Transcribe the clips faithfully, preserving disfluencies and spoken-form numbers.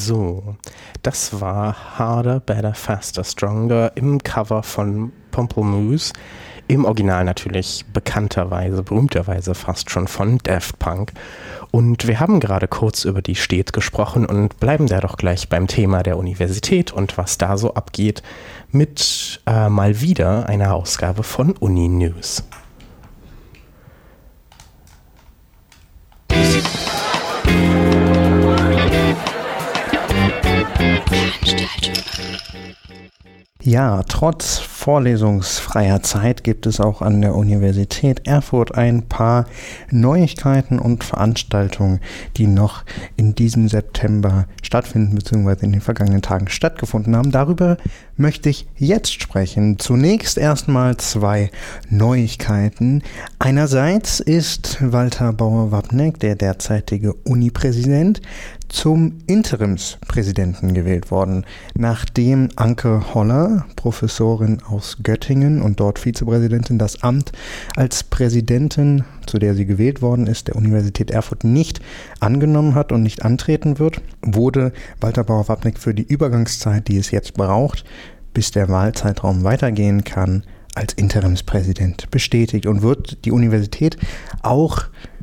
So, das war Harder, Better, Faster, Stronger im Cover von Pomplamoose. Im Original natürlich bekannterweise, berühmterweise fast schon von Daft Punk. Und wir haben gerade kurz über die Stet gesprochen und bleiben da doch gleich beim Thema der Universität und was da so abgeht mit äh, mal wieder einer Ausgabe von Uni News. Ja, trotz vorlesungsfreier Zeit gibt es auch an der Universität Erfurt ein paar Neuigkeiten und Veranstaltungen, die noch in diesem September stattfinden bzw. in den vergangenen Tagen stattgefunden haben. Darüber möchte ich jetzt sprechen. Zunächst erstmal zwei Neuigkeiten. Einerseits ist Walter Bauer-Wapneck, der derzeitige Uni-Präsident, zum Interimspräsidenten gewählt worden, nachdem Anke Holler, Professorin aus Göttingen und dort Vizepräsidentin, das Amt als Präsidentin, zu der sie gewählt worden ist, der Universität Erfurt nicht angenommen hat und nicht antreten wird, wurde Walter Bauer-Wapneck für die Übergangszeit, die es jetzt braucht, bis der Wahlzeitraum weitergehen kann, als Interimspräsident bestätigt und wird die Universität auch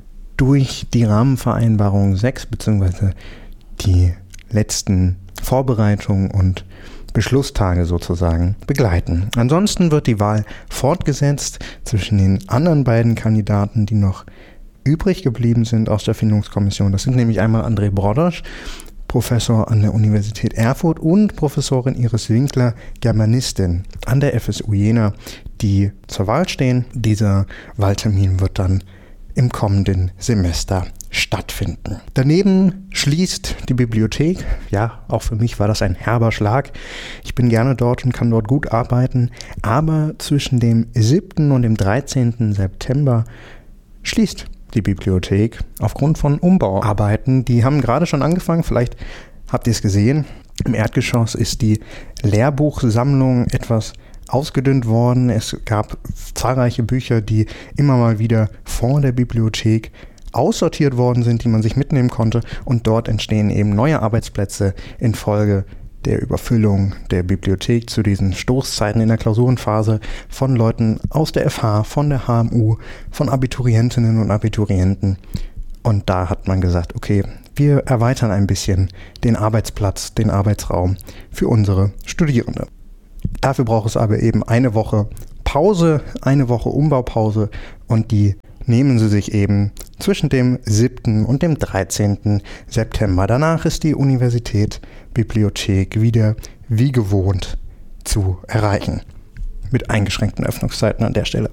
durch die Rahmenvereinbarung sechs bzw. die letzten Vorbereitungen und Beschlusstage sozusagen begleiten. Ansonsten wird die Wahl fortgesetzt zwischen den anderen beiden Kandidaten, die noch übrig geblieben sind aus der Findungskommission. Das sind nämlich einmal André Brodosch, Professor an der Universität Erfurt, und Professorin Iris Winkler, Germanistin an der F S U Jena, die zur Wahl stehen. Dieser Wahltermin wird dann im kommenden Semester stattfinden. Daneben schließt die Bibliothek. Ja, auch für mich war das ein herber Schlag. Ich bin gerne dort und kann dort gut arbeiten. Aber zwischen dem siebten und dem dreizehnten September schließt die Bibliothek aufgrund von Umbauarbeiten. Die haben gerade schon angefangen. Vielleicht habt ihr es gesehen. Im Erdgeschoss ist die Lehrbuchsammlung etwas ausgedünnt worden. Es gab zahlreiche Bücher, die immer mal wieder vor der Bibliothek aussortiert worden sind, die man sich mitnehmen konnte, und dort entstehen eben neue Arbeitsplätze infolge der Überfüllung der Bibliothek zu diesen Stoßzeiten in der Klausurenphase von Leuten aus der F H, von der H M U, von Abiturientinnen und Abiturienten. Und da hat man gesagt, okay, wir erweitern ein bisschen den Arbeitsplatz, den Arbeitsraum für unsere Studierende. Dafür braucht es aber eben eine Woche Pause, eine Woche Umbaupause, und die nehmen sie sich eben zwischen dem siebten und dem dreizehnten September. Danach ist die Universität Bibliothek wieder wie gewohnt zu erreichen. Mit eingeschränkten Öffnungszeiten an der Stelle.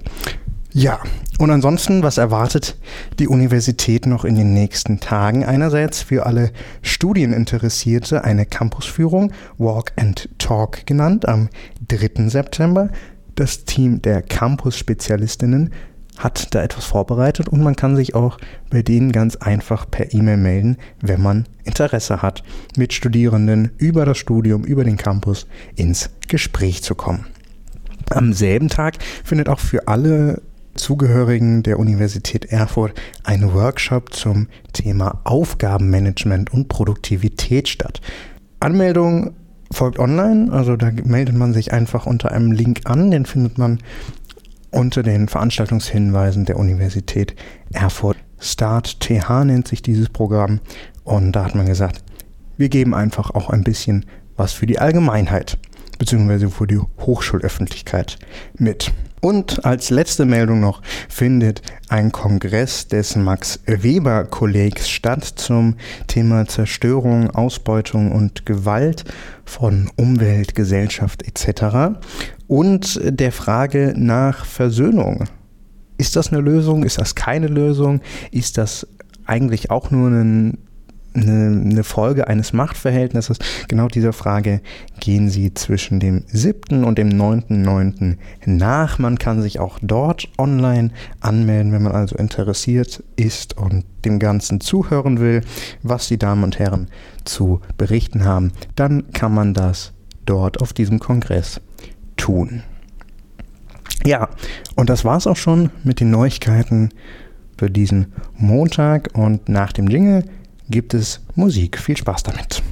Ja, und ansonsten, was erwartet die Universität noch in den nächsten Tagen? Einerseits für alle Studieninteressierte eine Campusführung, Walk and Talk genannt, am dritten September. Das Team der Campus-Spezialistinnen hat da etwas vorbereitet und man kann sich auch bei denen ganz einfach per E-Mail melden, wenn man Interesse hat, mit Studierenden über das Studium, über den Campus ins Gespräch zu kommen. Am selben Tag findet auch für alle Zugehörigen der Universität Erfurt ein Workshop zum Thema Aufgabenmanagement und Produktivität statt. Anmeldung folgt online, also da meldet man sich einfach unter einem Link an, den findet man unter den Veranstaltungshinweisen der Universität Erfurt. Start T H nennt sich dieses Programm, und da hat man gesagt, wir geben einfach auch ein bisschen was für die Allgemeinheit bzw. für die Hochschulöffentlichkeit mit. Und als letzte Meldung noch findet ein Kongress des Max-Weber-Kollegs statt zum Thema Zerstörung, Ausbeutung und Gewalt von Umwelt, Gesellschaft et cetera und der Frage nach Versöhnung. Ist das eine Lösung? Ist das keine Lösung? Ist das eigentlich auch nur ein eine Folge eines Machtverhältnisses? Genau dieser Frage gehen sie zwischen dem siebten und dem neunten neunten nach. Man kann sich auch dort online anmelden, wenn man also interessiert ist und dem Ganzen zuhören will, was die Damen und Herren zu berichten haben. Dann kann man das dort auf diesem Kongress tun. Ja, und das war's auch schon mit den Neuigkeiten für diesen Montag, und nach dem Jingle gibt es Musik. Viel Spaß damit.